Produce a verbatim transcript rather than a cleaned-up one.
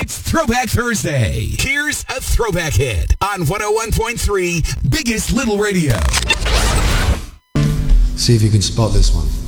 It's Throwback Thursday. Here's a throwback hit on one oh one point three Biggest Little Radio. See if you can spot this one.